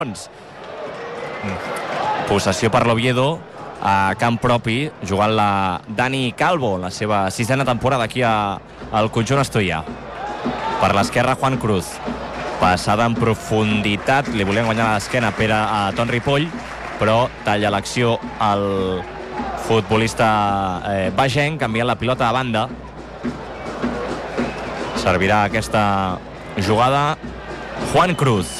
Possessió per l'Oviedo a camp propi, jugant la Dani Calvo, la seva 6ª temporada aquí al conjunt estoià. Per l'esquerra, Juan Cruz. Passada en profunditat, li volien guanyar a l'esquena a Ton Ripoll, però talla l'acció el futbolista bagenc, canviant la pilota a banda. Servirà aquesta jugada Juan Cruz,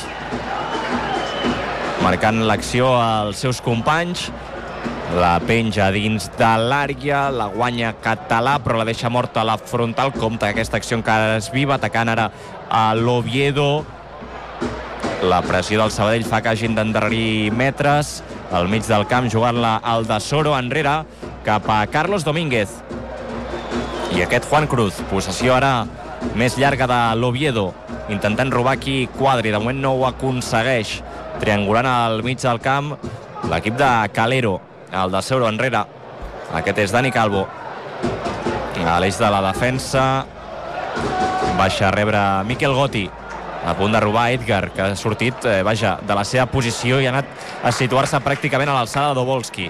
marcant l'acció als seus companys. La penja dins de l'àrea, la guanya Català, però la deixa morta a la frontal. Compte que aquesta acció encara és viva, atacant ara a l'Oviedo. La pressió del Sabadell fa que hagin d'endarrerir metres. Al mig del camp, jugant-la al de Soro, enrere, cap a Carlos Domínguez. I aquest Juan Cruz, possessió ara més llarga de l'Oviedo, intentant robar aquí Quadri, de moment no ho aconsegueix. Triangulant al mig del camp l'equip de Calero. El de Soro enrere, aquest és Dani Calvo, a l'eix de la defensa. Baixa a rebre Miquel Gotti, a punt de robar Edgar, que ha sortit de la seva posició i ha anat a situar-se pràcticament a l'alçada d'Obolski.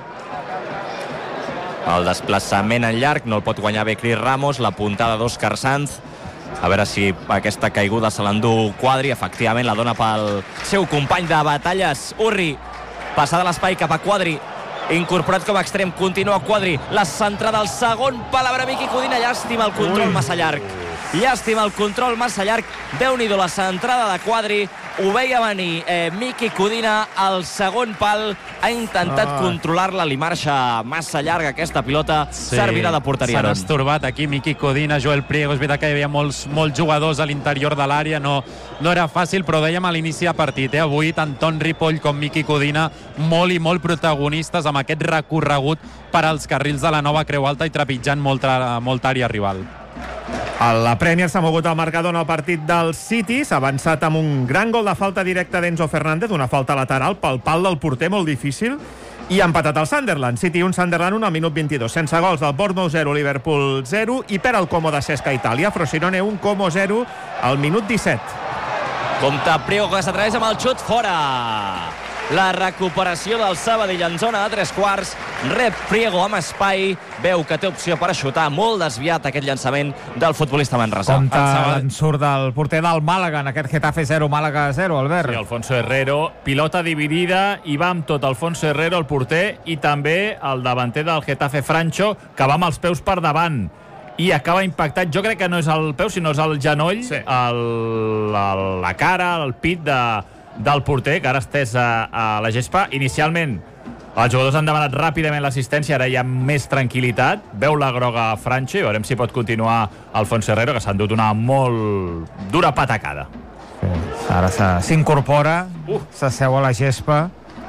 El desplaçament en llarg no el pot guanyar bé Cris Ramos, la puntada d'Òscar Sanz, a veure si aquesta caiguda se l'endú Quadri. Efectivament la dona pel seu company de batalles, Urri. Passada l'espai cap a Quadri, incorporat com a extrem, continua Quadri, la centrada al segon pal, a veure Miqui Codina, llàstima el control massa llarg. Llàstima el control massa llarg. Déu-n'hi-do la centrada de Quadri, ho veia venir Miqui Codina al segon pal, ha intentat controlar-la, li marxa massa llarga aquesta pilota, servirà de porteria. S'han estorbat aquí Miqui Codina, Joel Priego. És veritat que hi havia molts jugadors a l'interior de l'àrea, no era fàcil, però dèiem a l'inici de partit, avui tant Ton Ripoll com Miqui Codina molt i molt protagonistes amb aquest recorregut per als carrils de la nova Creu Alta i trepitjant molta àrea rival. La Premier s'ha mogut al marcador en el partit del City, s'ha avançat amb un gran gol de falta directa d'Enzo Fernández, una falta lateral pel pal del porter, molt difícil, i ha empatat el Sunderland. City 1, Sunderland 1 al minut 22. Sense gols del Bournemouth 0, Liverpool 0, i per al Como de Cesca, Itàlia. Frosinone 1, Como 0 al minut 17. Compte Priego, que s'atreveix amb el xut fora. La recuperació del Sabadell en zona de 3/4. Rep Priego amb espai, veu que té opció per xutar, molt desviat aquest llançament del futbolista manresà. Compte l'ensurt del porter del Màlaga en aquest Getafe 0, Màlaga 0, Albert. Sí, Alfonso Herrero, pilota dividida, i va amb tot Alfonso Herrero, el porter, i també el davanter del Getafe, Francho, que va amb els peus per davant i acaba impactat, jo crec que no és el peu sinó és el genoll, sí, la cara, el pit del porter, que ara estès a la gespa. Inicialment els jugadors han demanat ràpidament l'assistència, ara hi ha més tranquil·litat, veu la groga Francho i veurem si pot continuar Alfonso Herrero, que s'ha endut una molt dura patacada. Sí, ara s'incorpora, s'asseu a la gespa.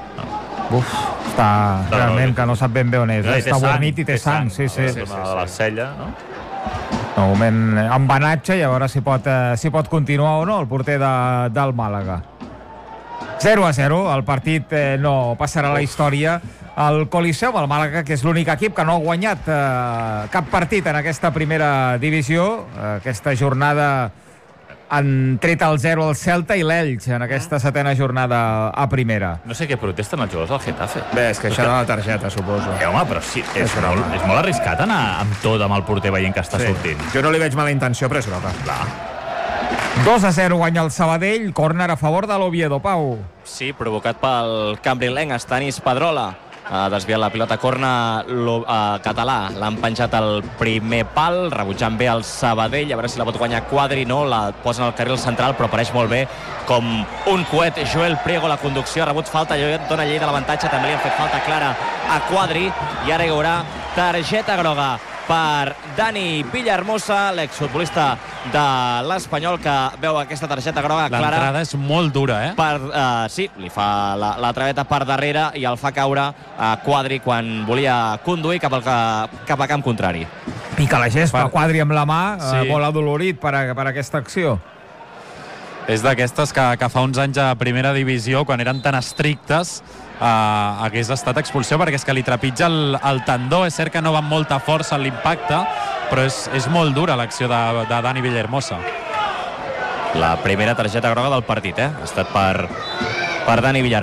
Està realment que no sap ben bé on és, està guarnit i té sang. Sí. A la cella, no? De moment embanatge, i a veure si pot continuar o no el porter del Màlaga. 0-0, el partit no passarà a la història al Coliseum. El Màlaga, que és l'únic equip que no ha guanyat cap partit en aquesta primera divisió. Aquesta jornada han tret el 0 al Celta i l'Elx en aquesta 7ª jornada a primera. No sé què protesten els jugadors del Getafe. Bé, és que això era la targeta, suposo. Home, però sí, és molt arriscat anar amb tot amb el porter veient que està sortint. Jo no li veig mala intenció, però és groga. 2-0 guanya el Sabadell, córner a favor de l'Oviedo, Pau. Sí, provocat pel cambrilenc Stanis Pedrola. Ha desviat la pilota, corna Català, l'han penjat al primer pal, rebutjant bé el Sabadell, a veure si la pot guanyar Quadri, no, la posen al carril central, però apareix molt bé com un coet Joel Priego. La conducció ha rebut falta, dona llei de l'avantatge, també li han fet falta clara a Quadri, i ara hi haurà targeta groga per Dani Villahermosa, l'exfutbolista de l'Espanyol, que veu aquesta targeta groga clara. L'entrada és molt dura, Sí, li fa la traveta per darrere i el fa caure a Quadri quan volia conduir cap a camp contrari. Pica la gespa, Quadri amb la mà, molt adolorit per aquesta acció. És d'aquestes que fa uns anys a primera divisió, quan eren tan estrictes, hagués estat expulsió, perquè és que li trepitja el tendó. És cert que no va amb molta força en l'impacte, però és molt dura l'acció de Dani Villahermosa. La primera targeta groga del partit, ha estat per per Dani Villar.